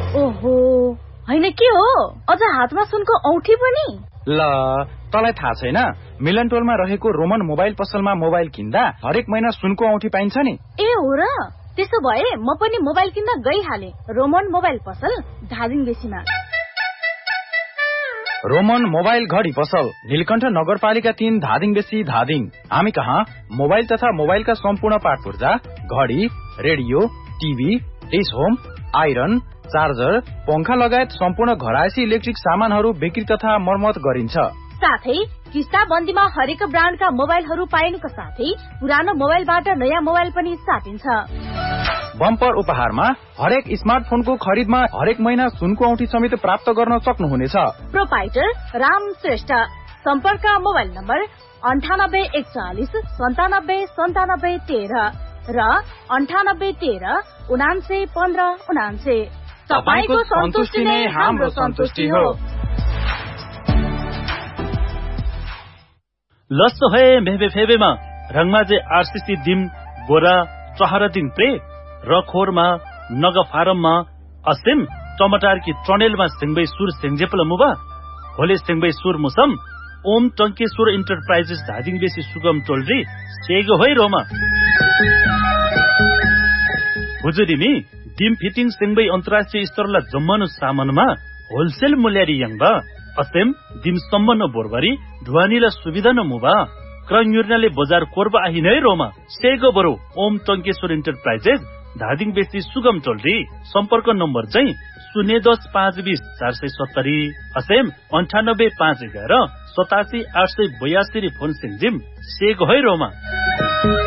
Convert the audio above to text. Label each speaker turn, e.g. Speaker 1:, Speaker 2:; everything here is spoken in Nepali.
Speaker 1: ओहो, हैन के हो? अझ हातमा सुनको औठी पनि?
Speaker 2: ल, तँलाई थाहा छैन? मिलन टोलमा रहेको रोमन मोबाइल पसलमा मोबाइल किन्दा हरेक महिना सुनको औठी पाइन्छ नि।
Speaker 1: ए हो र? त्यसो भए म पनि मोबाइल किन्न गइहाले। रोमन मोबाइल पसल धादिङ बेसीमा।
Speaker 2: रोमन मोबाइल घडी पसल नीलकण्ठ नगरपालिका 3 धादिङ बेसी धादिङ। हामी कहाँ मोबाइल तथा मोबाइलका सम्पूर्ण पार्ट पुर्जा, घडी, radio, TV, dish home, iron, charger, पंखा लगायत सम्पूर्ण घरायसी इलेक्ट्रिक सामानहरू बिक्री तथा मर्मत गरिन्छ।
Speaker 1: साथै किस्ता बन्दीमा हरेक ब्रान्डका मोबाइलहरू पाइनुको साथै पुरानो मोबाइलबाट नयाँ मोबाइल पनि साटिन्छ।
Speaker 2: बम्पर उपहारमा हरेक स्मार्टफोनको खरिदमा हरेक महिना सुनको औठी समेत प्राप्त गर्न सक्नुहुनेछ।
Speaker 1: प्रोपाइटर राम श्रेष्ठ। सम्पर्क मोबाइल नम्बर 9841 97 97 13 र 9813 99 15 99। तपाईको सन्तुष्टि नै हाम्रो सन्तुष्टि हो।
Speaker 3: लस्सो है मेहबे फेबेमा रंगमाजे आरसीसी दिम बोरा चहरदिन प्रे रखोरमा नग फारममा असिम टमाटर की ट्रनेलमा सिंगबै सुर सिंगजेपल मुबा होले सिंगबै सुर मुसम ओम टंकेश्वर इन्टरप्राइजेस धादिङ बेसी सुगम टोलरी सेगो है रोमा हुजुरिमी डिम फिटिङ सिंगबै अन्तर्राष्ट्रिय स्तरला जम्मनु सामानमा होलसेल मूल्यरी यङबा असेम डिम सम्बन्ध बोरबरी ढुवानीला सुविधा न मुबा क्रन्युर्नाले बजार कोरबा आहि नै रोमा सेगो बरो ओम टंकेश्वर इन्टरप्राइजेस धादिङ बेसी सुगम टोलरी सम्पर्क नम्बर चाहिँ 010 520 470 असेम 98 511 87 882 फोन सिंजिम सेगो है रोमा।